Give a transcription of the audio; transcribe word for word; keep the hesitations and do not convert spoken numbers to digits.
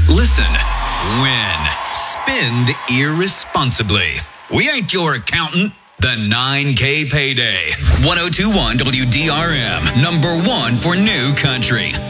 Listen, win, spend irresponsibly. We ain't your accountant. The nine K Payday. ten twenty-one W D R M. Number one for new country.